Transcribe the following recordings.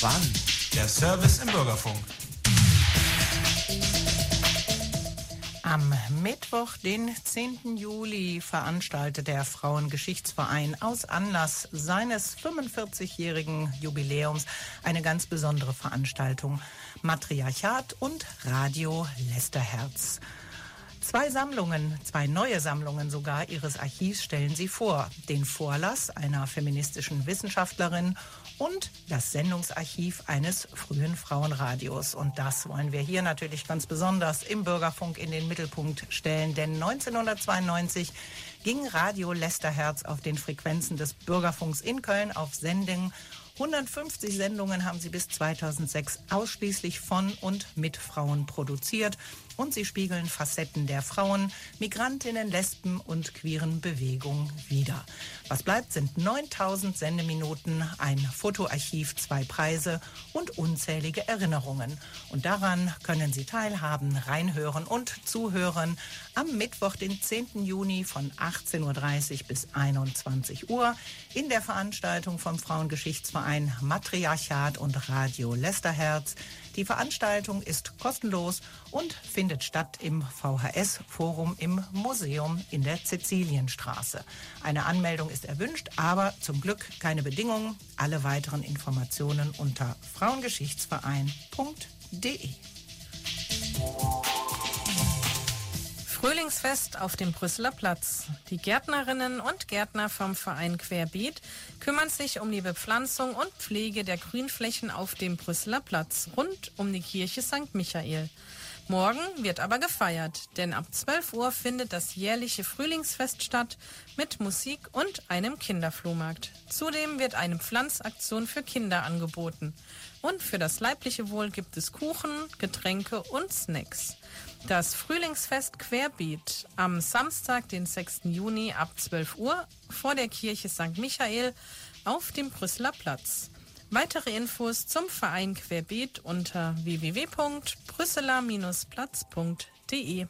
Wann? Der Service im Bürgerfunk. Am Mittwoch, den 10. Juli, veranstaltet der Frauengeschichtsverein aus Anlass seines 45-jährigen Jubiläums eine ganz besondere Veranstaltung: Matriarchat und Radio Lästerherz. Zwei neue Sammlungen sogar ihres Archivs stellen sie vor. Den Vorlass einer feministischen Wissenschaftlerin und das Sendungsarchiv eines frühen Frauenradios. Und das wollen wir hier natürlich ganz besonders im Bürgerfunk in den Mittelpunkt stellen. Denn 1992 ging Radio Lästerherz auf den Frequenzen des Bürgerfunks in Köln auf Sendung. 150 Sendungen haben sie bis 2006 ausschließlich von und mit Frauen produziert. Und sie spiegeln Facetten der Frauen, Migrantinnen, Lesben und queeren Bewegung wider. Was bleibt, sind 9000 Sendeminuten, ein Fotoarchiv, 2 Preise und unzählige Erinnerungen. Und daran können Sie teilhaben, reinhören und zuhören am Mittwoch, den 10. Juni von 18.30 Uhr bis 21 Uhr in der Veranstaltung vom Frauengeschichtsverein Matriarchat und Radio Lästerherz. Die Veranstaltung ist kostenlos und findet statt im VHS-Forum im Museum in der Cäcilienstraße. Eine Anmeldung ist erwünscht, aber zum Glück keine Bedingungen. Alle weiteren Informationen unter frauengeschichtsverein.de. Frühlingsfest auf dem Brüsseler Platz. Die Gärtnerinnen und Gärtner vom Verein Querbeet kümmern sich um die Bepflanzung und Pflege der Grünflächen auf dem Brüsseler Platz rund um die Kirche St. Michael. Morgen wird aber gefeiert, denn ab 12 Uhr findet das jährliche Frühlingsfest statt mit Musik und einem Kinderflohmarkt. Zudem wird eine Pflanzaktion für Kinder angeboten. Und für das leibliche Wohl gibt es Kuchen, Getränke und Snacks. Das Frühlingsfest Querbeet am Samstag, den 6. Juni ab 12 Uhr vor der Kirche St. Michael auf dem Brüsseler Platz. Weitere Infos zum Verein Querbeet unter www.brüsseler-platz.de.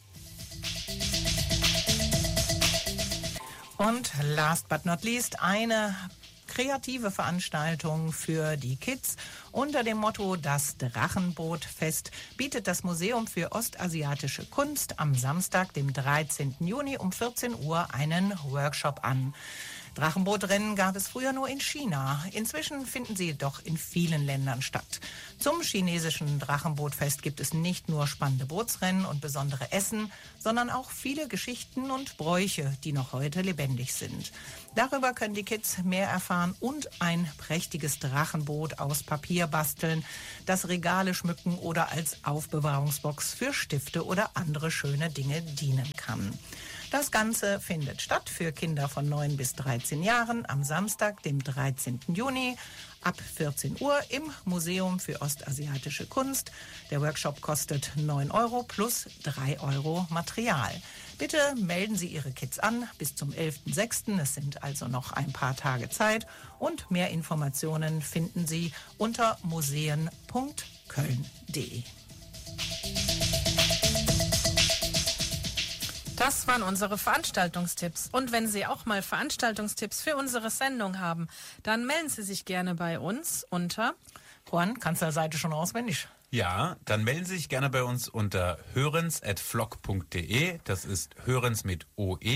Und last but not least eine kreative Veranstaltung für die Kids. Unter dem Motto Das Drachenbootfest bietet das Museum für ostasiatische Kunst am Samstag, dem 13. Juni um 14 Uhr einen Workshop an. Drachenbootrennen gab es früher nur in China. Inzwischen finden sie jedoch in vielen Ländern statt. Zum chinesischen Drachenbootfest gibt es nicht nur spannende Bootsrennen und besondere Essen, sondern auch viele Geschichten und Bräuche, die noch heute lebendig sind. Darüber können die Kids mehr erfahren und ein prächtiges Drachenboot aus Papier basteln, das Regale schmücken oder als Aufbewahrungsbox für Stifte oder andere schöne Dinge dienen kann. Das Ganze findet statt für Kinder von 9 bis 13 Jahren am Samstag, dem 13. Juni ab 14 Uhr im Museum für ostasiatische Kunst. Der Workshop kostet 9 € plus 3 € Material. Bitte melden Sie Ihre Kids an bis zum 11.06. Es sind also noch ein paar Tage Zeit. Und mehr Informationen finden Sie unter museen.köln.de. Das waren unsere Veranstaltungstipps. Und wenn Sie auch mal Veranstaltungstipps für unsere Sendung haben, dann melden Sie sich gerne bei uns unter... Juan, kannst du die Seite schon auswendig? Ja, dann melden Sie sich gerne bei uns unter hörens@flock.de. Das ist hörens mit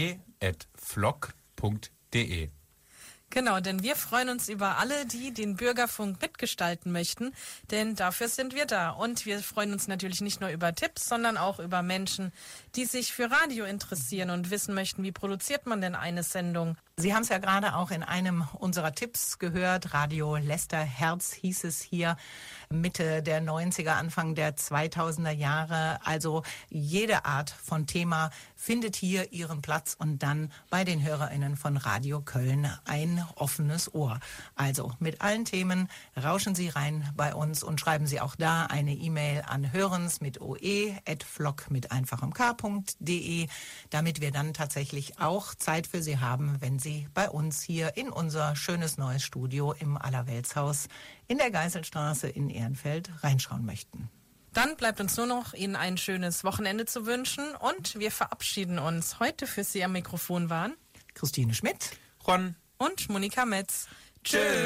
oe@flock.de. Genau, denn wir freuen uns über alle, die den Bürgerfunk mitgestalten möchten, denn dafür sind wir da. Und wir freuen uns natürlich nicht nur über Tipps, sondern auch über Menschen, die sich für Radio interessieren und wissen möchten, wie produziert man denn eine Sendung. Sie haben es ja gerade auch in einem unserer Tipps gehört. Radio Lästerherz hieß es hier, Mitte der 90er, Anfang der 2000er Jahre. Also jede Art von Thema findet hier ihren Platz und dann bei den HörerInnen von Radio Köln ein offenes Ohr. Also mit allen Themen rauschen Sie rein bei uns und schreiben Sie auch da eine E-Mail an hörens mit oe@flock mit einfachem k.de, damit wir dann tatsächlich auch Zeit für Sie haben, wenn Sie bei uns hier in unser schönes neues Studio im Allerweltshaus in der Geißelstraße in Ehrenfeld reinschauen möchten. Dann bleibt uns nur noch Ihnen ein schönes Wochenende zu wünschen und wir verabschieden uns. Heute für Sie am Mikrofon waren Christine Schmidt, Juan und Monika Metz. Tschüss.